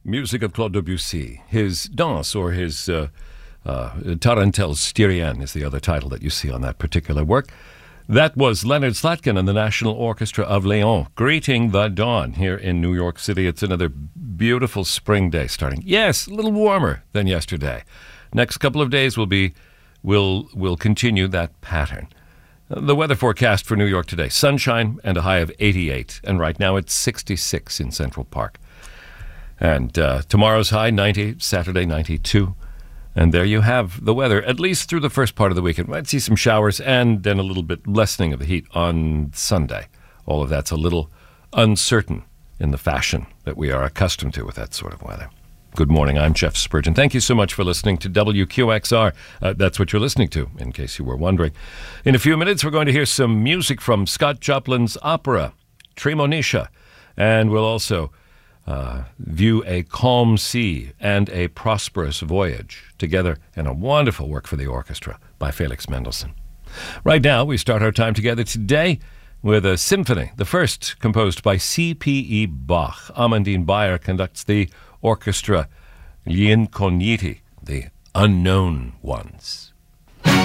music of Claude Debussy. His Danse, or his Tarentelle Styrienne is the other title that you see on that particular work. That was Leonard Slatkin and the National Orchestra of Lyon, greeting the dawn here in New York City. It's another beautiful spring day starting. Yes, a little warmer than yesterday. Next couple of days will continue that pattern. The weather forecast for New York today: sunshine and a high of 88, and right now it's 66 in Central Park. And tomorrow's high 90, Saturday 92. And there you have the weather, at least through the first part of the weekend. Might see some showers and then a little bit lessening of the heat on Sunday. All of that's a little uncertain in the fashion that we are accustomed to with that sort of weather. Good morning, I'm Jeff Spurgeon. Thank you so much for listening to WQXR. That's what you're listening to, in case you were wondering. In a few minutes, we're going to hear some music from Scott Joplin's opera, Tremonisha, and we'll also view a calm sea and a prosperous voyage together in a wonderful work for the orchestra by Felix Mendelssohn. Right now, we start our time together today with a symphony, the first composed by C.P.E. Bach. Amandine Bayer conducts the orchestra Gli Incogniti, the unknown ones.